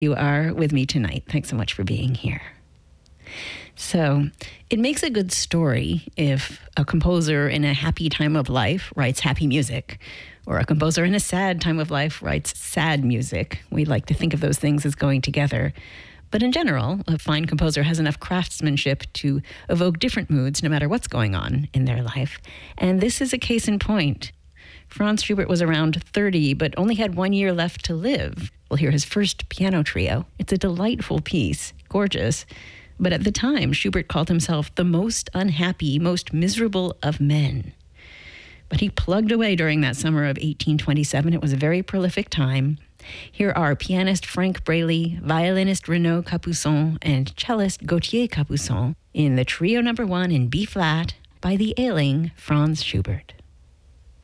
You are with me tonight. Thanks so much for being here. So it makes a good story if a composer in a happy time of life writes happy music, or a composer in a sad time of life writes sad music. We like to think of those things as going together. But in general, a fine composer has enough craftsmanship to evoke different moods no matter what's going on in their life. And this is a case in point. Franz Schubert was around 30, but only had 1 year left to live. We'll hear his first piano trio. It's a delightful piece, gorgeous. But at the time, Schubert called himself the most unhappy, most miserable of men. But he plugged away during that summer of 1827. It was a very prolific time. Here are pianist Frank Braley, violinist Renaud Capuçon, and cellist Gauthier Capuçon in the Trio No. 1 in B-flat by the ailing Franz Schubert.